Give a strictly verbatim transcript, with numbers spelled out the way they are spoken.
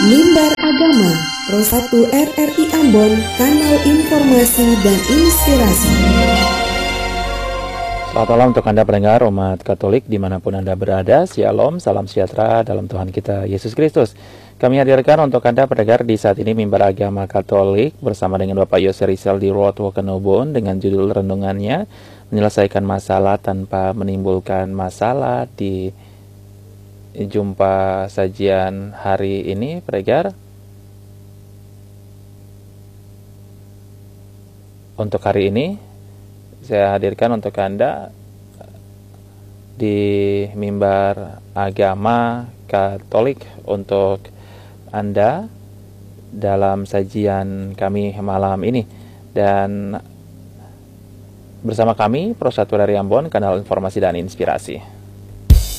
Mimbar Agama Pro satu R R I Ambon, kanal informasi dan inspirasi. Selamat malam untuk Anda pendengar umat Katolik dimanapun Anda berada. Shalom, salam sejahtera dalam Tuhan kita Yesus Kristus. Kami hadirkan untuk Anda pendengar di saat ini Mimbar Agama Katolik bersama dengan Bapak Yose Rizal di Road Wokenobon dengan judul renungannya menyelesaikan masalah tanpa menimbulkan masalah. Di jumpa sajian hari ini pendengar, untuk hari ini saya hadirkan untuk Anda di Mimbar Agama Katolik untuk Anda dalam sajian kami malam ini. Dan bersama kami Pro satu dari Ambon, kanal informasi dan inspirasi.